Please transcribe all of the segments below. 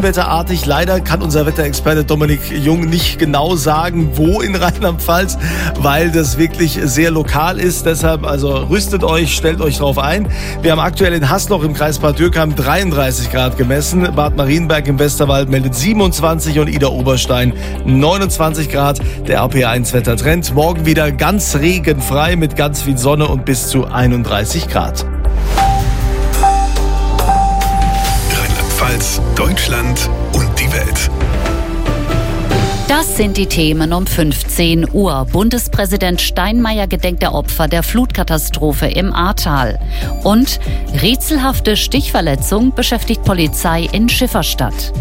Wetterartig. Leider kann unser Wetterexperte Dominik Jung nicht genau sagen, wo in Rheinland-Pfalz, weil das wirklich sehr lokal ist. Deshalb also rüstet euch, stellt euch drauf ein. Wir haben aktuell in Hasloch im Kreis Bad Dürkheim 33 Grad gemessen. Bad Marienberg im Westerwald meldet 27 und Idar-Oberstein 29 Grad. Der RPR1 Wettertrend. Morgen wieder ganz regenfrei mit ganz viel Sonne und bis zu 31 Grad. Rheinland-Pfalz, Deutschland und die Welt. Das sind die Themen um 15 Uhr. Bundespräsident Steinmeier gedenkt der Opfer der Flutkatastrophe im Ahrtal. Und rätselhafte Stichverletzung beschäftigt Polizei in Schifferstadt.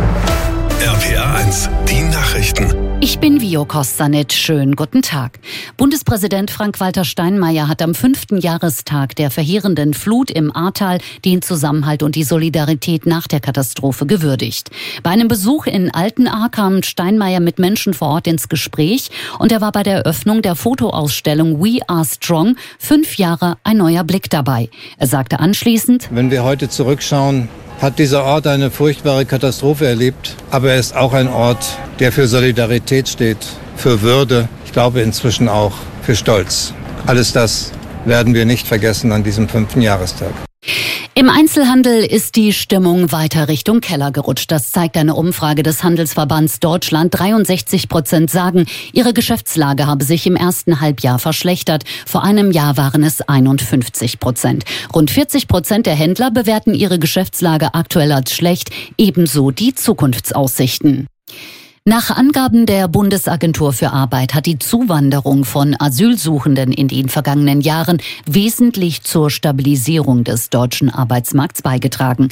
RPR1, die Nachrichten. Ich bin Vio Kostanit. Schönen guten Tag. Bundespräsident Frank-Walter Steinmeier hat am 5. Jahrestag der verheerenden Flut im Ahrtal den Zusammenhalt und die Solidarität nach der Katastrophe gewürdigt. Bei einem Besuch in Altenahr kam Steinmeier mit Menschen vor Ort ins Gespräch und er war bei der Eröffnung der Fotoausstellung We Are Strong 5 Jahre ein neuer Blick dabei. Er sagte anschließend: Wenn wir heute zurückschauen, hat dieser Ort eine furchtbare Katastrophe erlebt. Aber er ist auch ein Ort, der für Solidarität steht, für Würde, ich glaube inzwischen auch für Stolz. Alles das werden wir nicht vergessen an diesem 5. Jahrestag. Im Einzelhandel ist die Stimmung weiter Richtung Keller gerutscht. Das zeigt eine Umfrage des Handelsverbands Deutschland. 63% sagen, ihre Geschäftslage habe sich im ersten Halbjahr verschlechtert. Vor einem Jahr waren es 51%. Rund 40% der Händler bewerten ihre Geschäftslage aktuell als schlecht, ebenso die Zukunftsaussichten. Nach Angaben der Bundesagentur für Arbeit hat die Zuwanderung von Asylsuchenden in den vergangenen Jahren wesentlich zur Stabilisierung des deutschen Arbeitsmarkts beigetragen.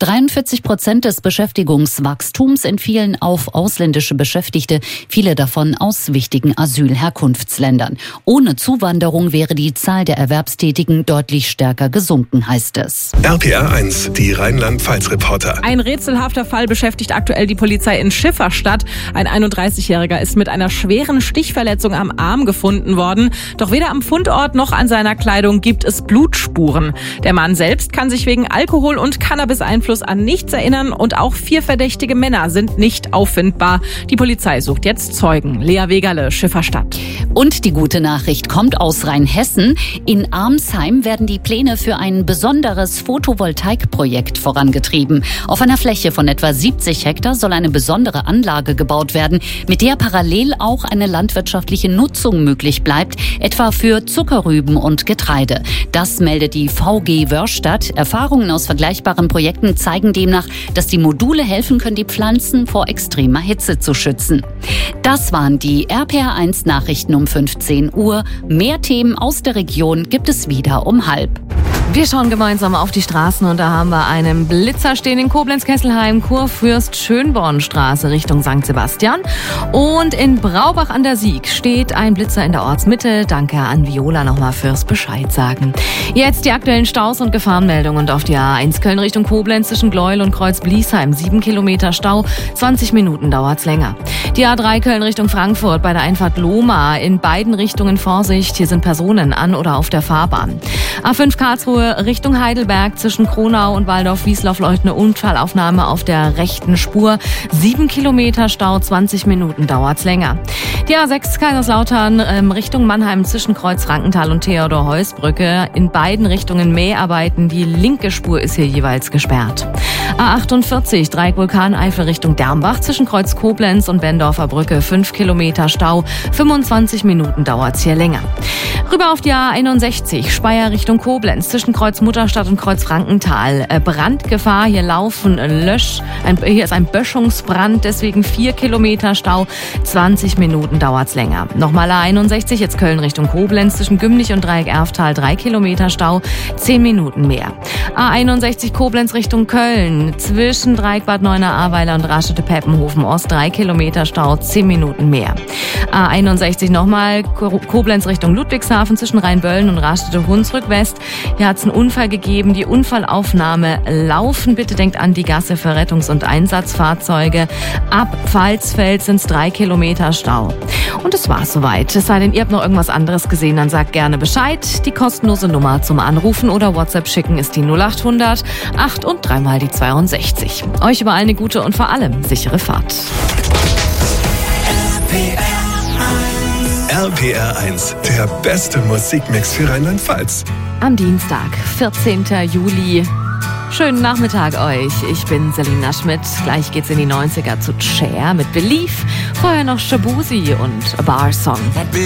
43% des Beschäftigungswachstums entfielen auf ausländische Beschäftigte, viele davon aus wichtigen Asylherkunftsländern. Ohne Zuwanderung wäre die Zahl der Erwerbstätigen deutlich stärker gesunken, heißt es. RPR1, die Rheinland-Pfalz-Reporter. Ein rätselhafter Fall beschäftigt aktuell die Polizei in Schifferstadt. Ein 31-Jähriger ist mit einer schweren Stichverletzung am Arm gefunden worden. Doch weder am Fundort noch an seiner Kleidung gibt es Blutspuren. Der Mann selbst kann sich wegen Alkohol- und Cannabis-Einfluss an nichts erinnern und auch 4 verdächtige Männer sind nicht auffindbar. Die Polizei sucht jetzt Zeugen. Lea Wegerle, Schifferstadt. Und die gute Nachricht kommt aus Rheinhessen. In Armsheim werden die Pläne für ein besonderes Photovoltaikprojekt vorangetrieben. Auf einer Fläche von etwa 70 Hektar soll eine besondere Anlage gebaut werden, mit der parallel auch eine landwirtschaftliche Nutzung möglich bleibt, etwa für Zuckerrüben und Getreide. Das meldet die VG Wörstadt. Erfahrungen aus vergleichbaren Projekten zeigen demnach, dass die Module helfen können, die Pflanzen vor extremer Hitze zu schützen. Das waren die RPR1 Nachrichten um 15 Uhr. Mehr Themen aus der Region gibt es wieder um 12:30. Wir schauen gemeinsam auf die Straßen und da haben wir einen Blitzer stehen in Koblenz-Kesselheim, Kurfürst-Schönborn-Straße Richtung St. Sebastian. Und in Braubach an der Sieg steht ein Blitzer in der Ortsmitte. Danke an Viola nochmal fürs Bescheid sagen. Jetzt die aktuellen Staus und Gefahrenmeldungen auf die A1 Köln Richtung Koblenz zwischen Gleuel und Kreuz-Bliesheim. 7 Kilometer Stau, 20 Minuten dauert's länger. Die A3 Köln Richtung Frankfurt bei der Einfahrt Lohmar in beiden Richtungen Vorsicht. Hier sind Personen an oder auf der Fahrbahn. A5 Karlsruhe Richtung Heidelberg zwischen Kronau und Waldorf-Wiesloch läuft eine Unfallaufnahme auf der rechten Spur. 7 Kilometer Stau, 20 Minuten dauert's länger. Die A6 Kaiserslautern Richtung Mannheim zwischen Kreuz-Frankenthal und Theodor-Heuss-Brücke. In beiden Richtungen Mäharbeiten. Die linke Spur ist hier jeweils gesperrt. A48 Dreieck Vulkaneifel Richtung Dermbach zwischen Kreuz Koblenz und Bendorfer Brücke. 5 Kilometer Stau, 25 Minuten dauert's hier länger. Rüber auf die A61 Speyer Richtung Koblenz zwischen Kreuz Mutterstadt und Kreuz Frankenthal. Brandgefahr, hier laufen hier ist ein Böschungsbrand, deswegen 4 Kilometer Stau, 20 Minuten dauert's länger. Nochmal A61, jetzt Köln Richtung Koblenz zwischen Gümlich und Dreieck Erftal, 3 Kilometer Stau, 10 Minuten mehr. A61 Koblenz Richtung Köln zwischen Dreieck Bad Neuenahr-Ahrweiler und Raststätte-Peppenhofen Ost, 3 Kilometer Stau, 10 Minuten mehr. A61 nochmal Koblenz Richtung Ludwigshafen zwischen Rheinböllen und Raststätte-Hunsrück West. Hier hat es einen Unfall gegeben. Die Unfallaufnahme laufen. Bitte denkt an die Gasse für Rettungs- und Einsatzfahrzeuge. Ab Pfalzfeld sind es 3 Kilometer Stau. Und das war's soweit. Es sei denn, ihr habt noch irgendwas anderes gesehen, dann sagt gerne Bescheid. Die kostenlose Nummer zum Anrufen oder WhatsApp schicken ist die 0800 8 und 3 mal die 62. Euch überall eine gute und vor allem sichere Fahrt. RPR 1, der beste Musikmix für Rheinland-Pfalz. Am Dienstag, 14. Juli. Schönen Nachmittag euch. Ich bin Selina Schmidt. Gleich geht's in die 90er zu Cher mit Belief. Vorher noch Shabuzi und A Bar Song.